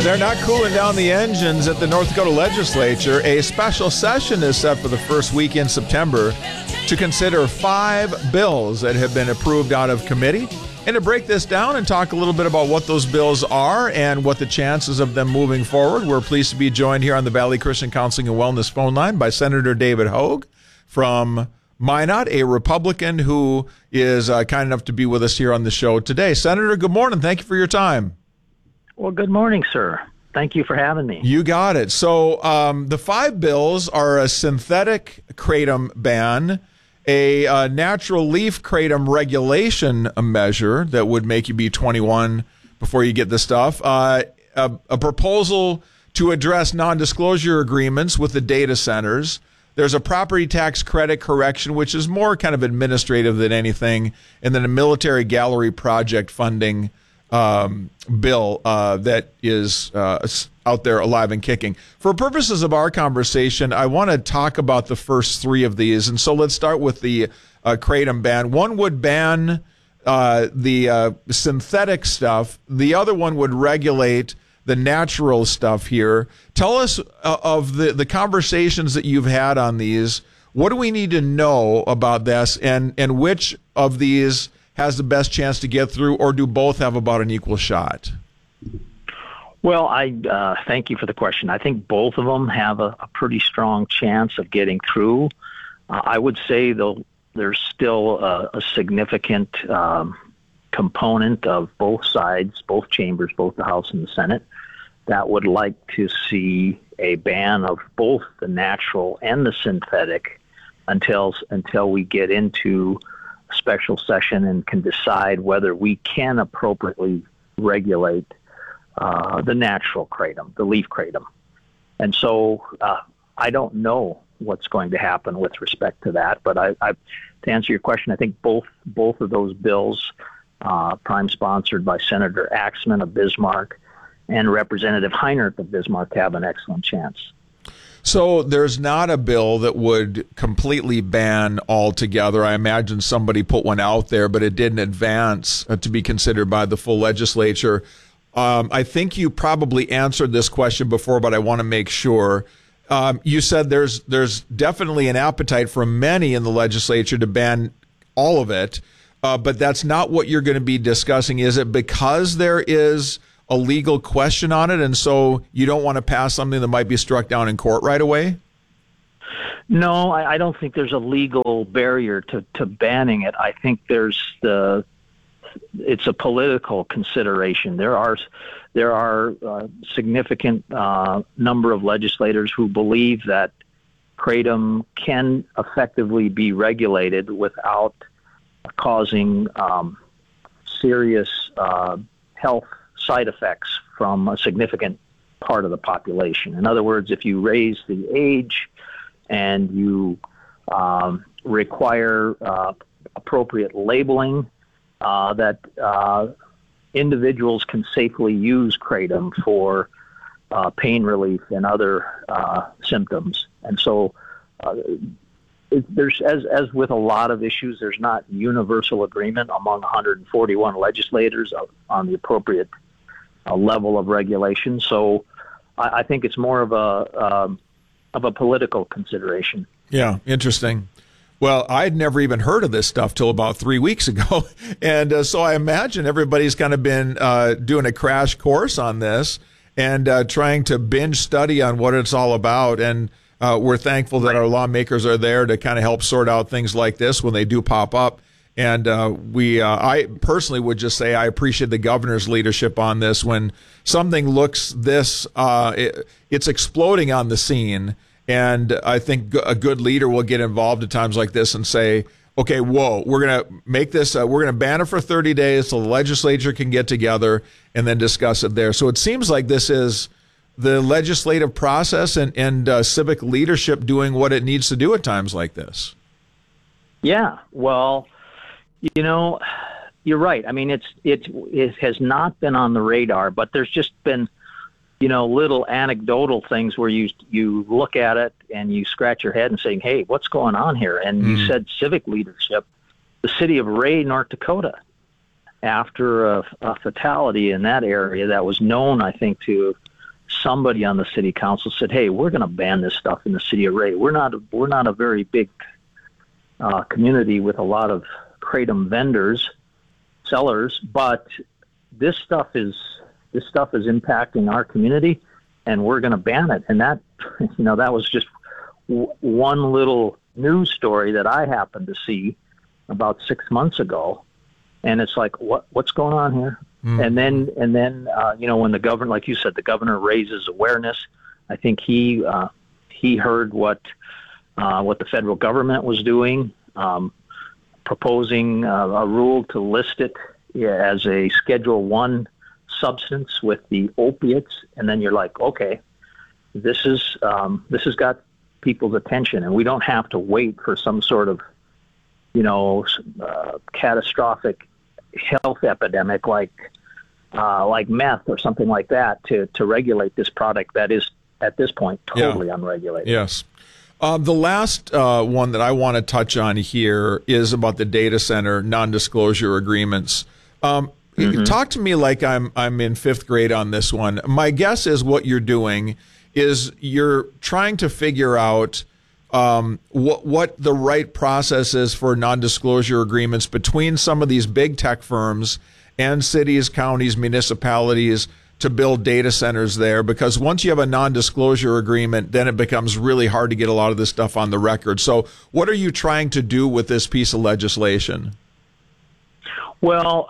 They're not cooling down the engines at the North Dakota legislature. A special session is set for the first week in September to consider 5 bills that have been approved out of committee. And to break this down and talk a little bit about what those bills are and what the chances of them moving forward, we're pleased to be joined here on the Valley Christian Counseling and Wellness phone line by Senator David Hogue from Minot, a Republican who is kind enough to be with us here on the show today. Senator, good morning. Thank you for your time. Well, good morning, sir. Thank you for having me. You got it. So the 5 bills are a synthetic kratom ban, a natural leaf kratom regulation measure that would make you be 21 before you get the stuff, a proposal to address non-disclosure agreements with the data centers. There's a property tax credit correction, which is more kind of administrative than anything, and then a military gallery project funding bill that is out there alive and kicking. For purposes of our conversation, I want to talk about the first 3 of these. And so let's start with the kratom ban. One would ban the synthetic stuff. The other one would regulate the natural stuff here. Tell us of the conversations that you've had on these. What do we need to know about this, and which of these has the best chance to get through, or do both have about an equal shot? Well, I thank you for the question. I think both of them have a pretty strong chance of getting through. I would say, though, there's still a significant component of both sides, both chambers, both the House and the Senate, that would like to see a ban of both the natural and the synthetic until we get into special session and can decide whether we can appropriately regulate the natural kratom, the leaf kratom. And so I don't know what's going to happen with respect to that, but I to answer your question, I think both of those bills, prime sponsored by Senator Axman of Bismarck and Representative Heinert of Bismarck, have an excellent chance. So there's not a bill that would completely ban altogether. I imagine somebody put one out there, but it didn't advance to be considered by the full legislature. I think you probably answered this question before, but I want to make sure. You said there's definitely an appetite from many in the legislature to ban all of it, but that's not what you're going to be discussing. Is it because there is a legal question on it, and so you don't want to pass something that might be struck down in court right away? No, I don't think there's a legal barrier to banning it. I think it's a political consideration. There are significant number of legislators who believe that kratom can effectively be regulated without causing serious health side effects from a significant part of the population. In other words, if you raise the age and you require appropriate labeling, that individuals can safely use kratom for pain relief and other symptoms. And so there's, as with a lot of issues, there's not universal agreement among 141 legislators on the appropriate level of regulation. So I think it's more of a political consideration. Yeah, interesting. Well, I'd never even heard of this stuff till about 3 weeks ago. And so I imagine everybody's kind of been doing a crash course on this and trying to binge study on what it's all about. And we're thankful that our lawmakers are there to kind of help sort out things like this when they do pop up. And I personally would just say I appreciate the governor's leadership on this. When something looks this, it's exploding on the scene. And I think a good leader will get involved at times like this and say, okay, whoa, we're going to make this, we're going to ban it for 30 days so the legislature can get together and then discuss it there. So it seems like this is the legislative process and civic leadership doing what it needs to do at times like this. Yeah, well, you know, you're right. I mean, it has not been on the radar, but there's just been, you know, little anecdotal things where you look at it and you scratch your head and saying, hey, what's going on here? And you said civic leadership. The city of Ray, North Dakota, after a fatality in that area that was known, I think, to somebody on the city council said, "Hey, we're going to ban this stuff in the city of Ray. We're not a very big community with a lot of kratom vendors, sellers, but this stuff is impacting our community, and we're going to ban it." And that, that was just one little news story that I happened to see about 6 months ago, and it's like, what's going on here? And then when the governor, like you said, the governor raises awareness. I think he heard what the federal government was doing, proposing a rule to list it as a Schedule 1 substance with the opiates, and then you're like, okay, this has got people's attention, and we don't have to wait for some sort of catastrophic health epidemic like meth or something like that to regulate this product that is at this point totally unregulated. Yes. The last one that I want to touch on here is about the data center non-disclosure agreements. Talk to me like I'm in fifth grade on this one. My guess is what you're doing is you're trying to figure out what the right process is for non-disclosure agreements between some of these big tech firms and cities, counties, municipalities to build data centers there, because once you have a non-disclosure agreement, then it becomes really hard to get a lot of this stuff on the record. So what are you trying to do with this piece of legislation? Well,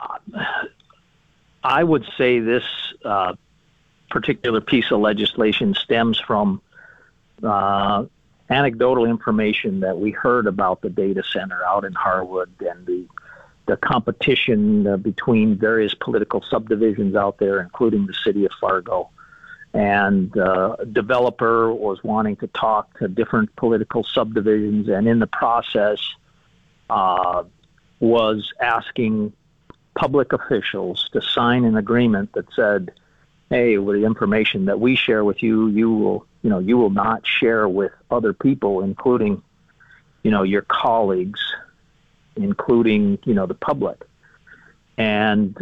I would say this particular piece of legislation stems from anecdotal information that we heard about the data center out in Harwood and the competition between various political subdivisions out there, including the city of Fargo. And a developer was wanting to talk to different political subdivisions, and in the process was asking public officials to sign an agreement that said, hey, with the information that we share with you, you will not share with other people, including, your colleagues, including, the public. And,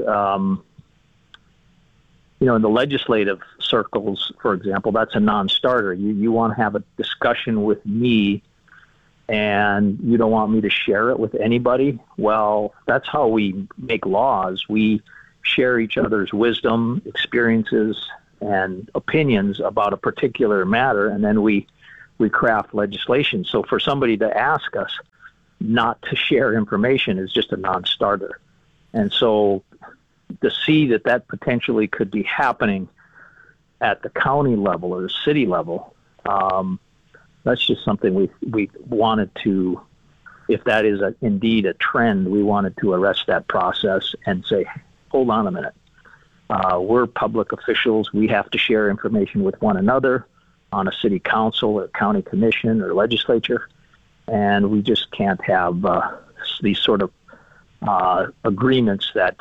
in the legislative circles, for example, that's a non-starter. You want to have a discussion with me and you don't want me to share it with anybody. Well, that's how we make laws. We share each other's wisdom, experiences, and opinions about a particular matter, and then we craft legislation. So for somebody to ask us not to share information is just a non-starter. And so to see that potentially could be happening at the county level or the city level, that's just something we wanted to, if that is indeed a trend, we wanted to arrest that process and say, hold on a minute. We're public officials. We have to share information with one another on a city council or county commission or legislature, and we just can't have these sort of agreements that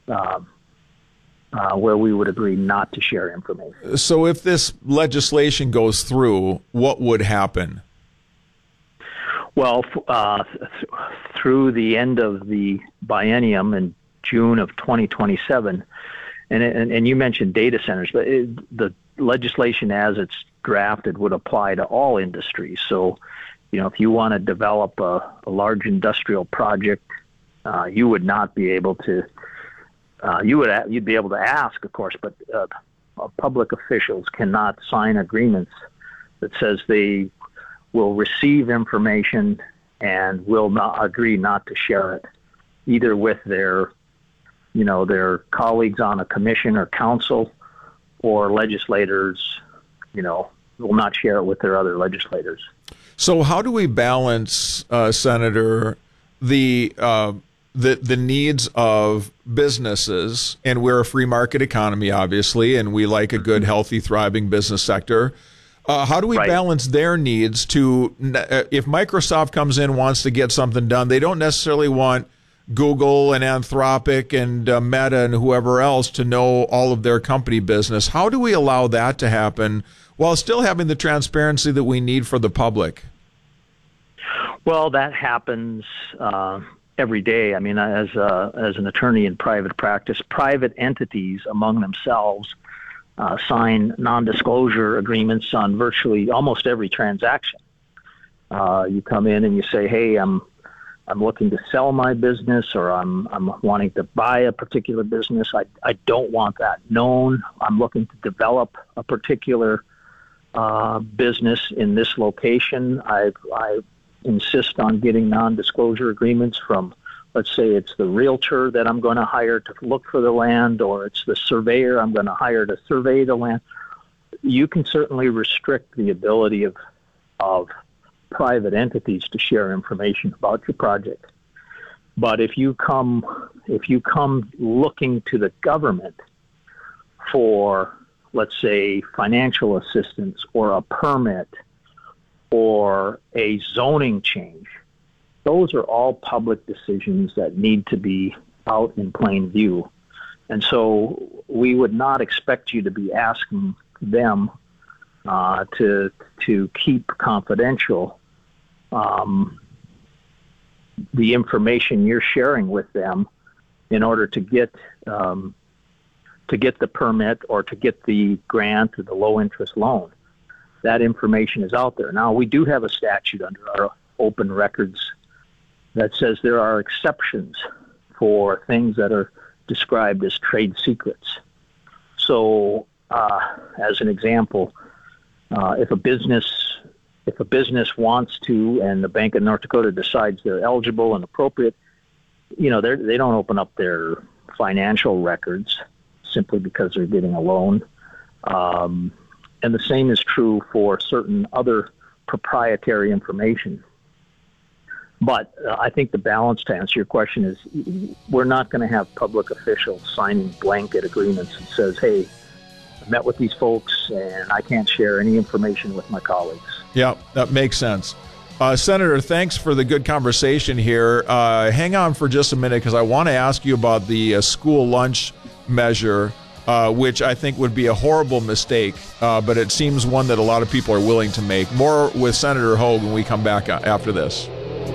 where we would agree not to share information. So if this legislation goes through, what would happen? Well, through the end of the biennium in June of 2027, and you mentioned data centers, but the legislation as it's drafted would apply to all industries. So, if you want to develop a large industrial project, you would not be able to. You'd be able to ask, of course, but public officials cannot sign agreements that says they will receive information and will not agree not to share it, either with their colleagues on a commission or council, or legislators, will not share it with their other legislators. So how do we balance, Senator, the needs of businesses, and we're a free market economy, obviously, and we like a good, healthy, thriving business sector. How do we balance their needs to, if Microsoft comes in, wants to get something done, they don't necessarily want Google and Anthropic and Meta and whoever else to know all of their company business. How do we allow that to happen while still having the transparency that we need for the public? Well, that happens every day. I mean, as an attorney in private practice, private entities among themselves sign non-disclosure agreements on virtually almost every transaction. You come in and you say, hey, I'm looking to sell my business, or I'm wanting to buy a particular business. I don't want that known. I'm looking to develop a particular business in this location. I insist on getting non-disclosure agreements from, let's say it's the realtor that I'm going to hire to look for the land, or it's the surveyor I'm going to hire to survey the land. You can certainly restrict the ability of private entities to share information about your project. But if you come looking to the government for, let's say, financial assistance or a permit or a zoning change, those are all public decisions that need to be out in plain view. And so we would not expect you to be asking them to keep confidential the information you're sharing with them in order to get the permit or to get the grant or the low interest loan. That information is out there. Now, we do have a statute under our open records that says there are exceptions for things that are described as trade secrets. So, as an example, if a business wants to, and the Bank of North Dakota decides they're eligible and appropriate, they don't open up their financial records simply because they're getting a loan. And the same is true for certain other proprietary information. But I think the balance, to answer your question, is we're not going to have public officials signing blanket agreements that says, hey, I met with these folks and I can't share any information with my colleagues. Yeah, that makes sense. Senator, thanks for the good conversation here. Hang on for just a minute, because I want to ask you about the school lunch measure, which I think would be a horrible mistake, but it seems one that a lot of people are willing to make. More with Senator Hogue when we come back after this.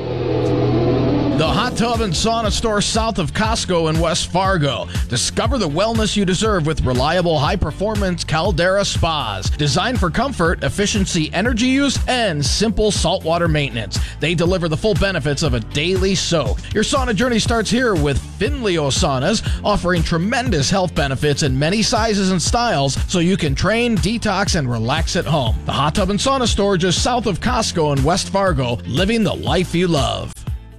The Hot Tub and Sauna Store south of Costco in West Fargo. Discover the wellness you deserve with reliable, high-performance Caldera spas. Designed for comfort, efficiency, energy use, and simple saltwater maintenance. They deliver the full benefits of a daily soak. Your sauna journey starts here with Finleo Saunas, offering tremendous health benefits in many sizes and styles so you can train, detox, and relax at home. The Hot Tub and Sauna Store just south of Costco in West Fargo, living the life you love.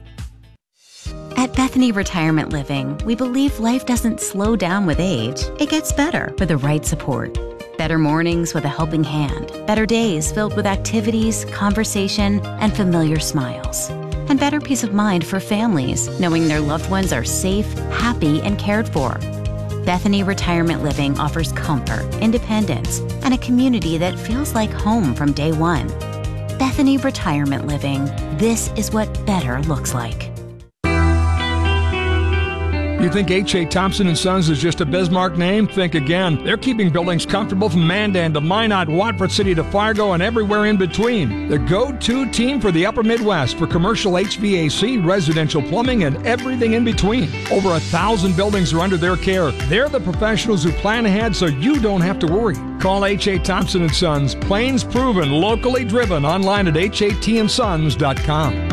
At Bethany Retirement Living, we believe life doesn't slow down with age. It gets better with the right support. Better mornings with a helping hand. Better days filled with activities, conversation, and familiar smiles. And better peace of mind for families, knowing their loved ones are safe, happy, and cared for. Bethany Retirement Living offers comfort, independence, and a community that feels like home from day one. Bethany Retirement Living. This is what better looks like. You think H.A. Thompson & Sons is just a Bismarck name? Think again. They're keeping buildings comfortable from Mandan to Minot, Watford City to Fargo, and everywhere in between. The go-to team for the upper Midwest for commercial HVAC, residential plumbing, and everything in between. Over 1,000 buildings are under their care. They're the professionals who plan ahead so you don't have to worry. Call H.A. Thompson & Sons. Plains proven, locally driven. Online at hatsons.com.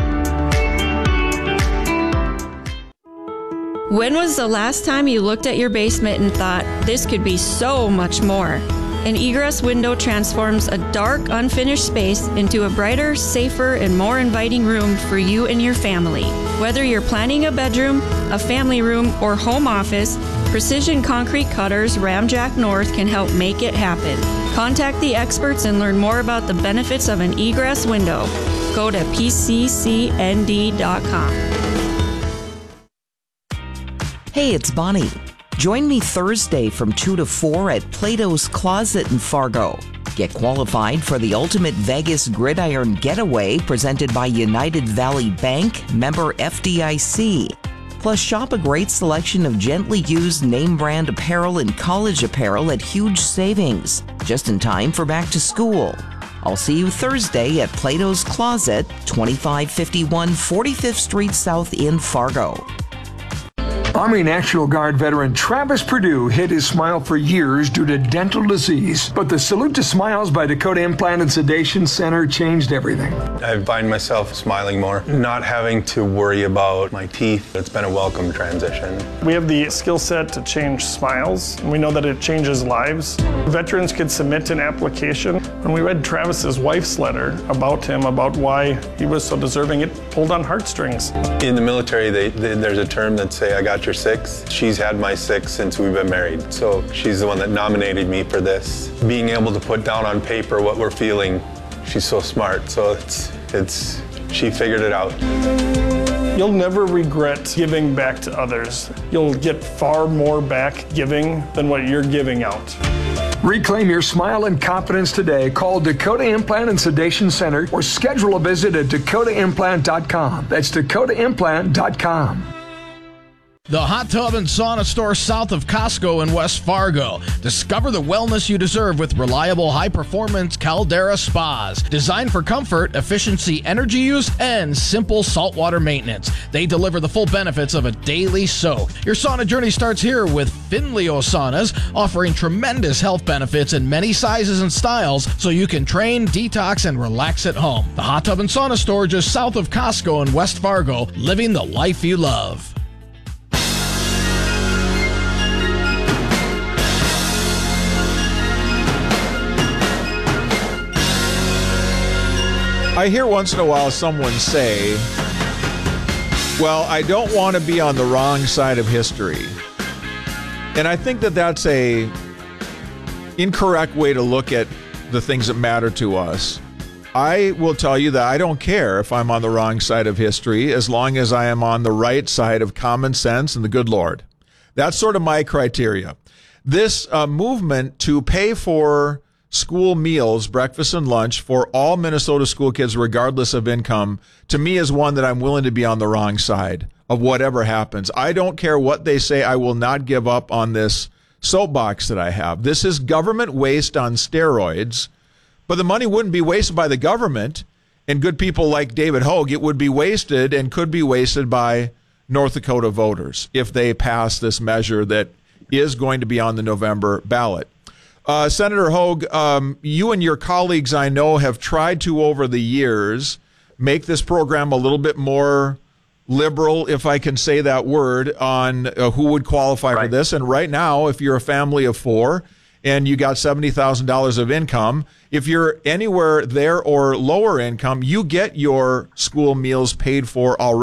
When was the last time you looked at your basement and thought, this could be so much more? An egress window transforms a dark, unfinished space into a brighter, safer, and more inviting room for you and your family. Whether you're planning a bedroom, a family room, or home office, Precision Concrete Cutters Ramjack North can help make it happen. Contact the experts and learn more about the benefits of an egress window. Go to pccnd.com. Hey, it's Bonnie. Join me Thursday from 2 to 4 at Plato's Closet in Fargo. Get qualified for the Ultimate Vegas Gridiron Getaway presented by United Valley Bank, member FDIC. Plus, shop a great selection of gently used name brand apparel and college apparel at huge savings, just in time for back to school. I'll see you Thursday at Plato's Closet, 2551 45th Street South in Fargo. Army National Guard veteran Travis Perdue hid his smile for years due to dental disease, but the Salute to Smiles by Dakota Implant and Sedation Center changed everything. I find myself smiling more, not having to worry about my teeth. It's been a welcome transition. We have the skill set to change smiles, and we know that it changes lives. Veterans could submit an application. When we read Travis's wife's letter about him, about why he was so deserving, it pulled on heartstrings. In the military, there's a term that say, I got your six. She's had my six since we've been married. So she's the one that nominated me for this. Being able to put down on paper what we're feeling, she's so smart. So she figured it out. You'll never regret giving back to others. You'll get far more back giving than what you're giving out. Reclaim your smile and confidence today. Call Dakota Implant and Sedation Center or schedule a visit at dakotaimplant.com. That's dakotaimplant.com. The Hot Tub and Sauna Store south of Costco in West Fargo. Discover the wellness you deserve with reliable, high-performance Caldera spas. Designed for comfort, efficiency, energy use, and simple saltwater maintenance. They deliver the full benefits of a daily soak. Your sauna journey starts here with Finleo Saunas, offering tremendous health benefits in many sizes and styles so you can train, detox, and relax at home. The Hot Tub and Sauna Store just south of Costco in West Fargo, living the life you love. I hear once in a while someone say, well, I don't want to be on the wrong side of history. And I think that that's a incorrect way to look at the things that matter to us. I will tell you that I don't care if I'm on the wrong side of history as long as I am on the right side of common sense and the good Lord. That's sort of my criteria. This movement to pay for school meals, breakfast and lunch for all Minnesota school kids, regardless of income, to me is one that I'm willing to be on the wrong side of whatever happens. I don't care what they say. I will not give up on this soapbox that I have. This is government waste on steroids, but the money wouldn't be wasted by the government and good people like David Hogue. It would be wasted and could be wasted by North Dakota voters if they pass this measure that is going to be on the November ballot. Senator Hogue, you and your colleagues, I know, have tried to, over the years, make this program a little bit more liberal, if I can say that word, on who would qualify for this. And right now, if you're a family of four and you got $70,000 of income, if you're anywhere there or lower income, you get your school meals paid for already.